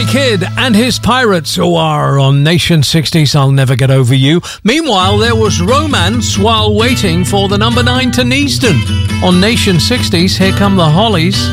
Billy Kidd and his Pirates are on Nation 60's I'll Never Get Over You. Meanwhile, there was romance while waiting for the number 9 to Neaston. On Nation 60's, here come the Hollies.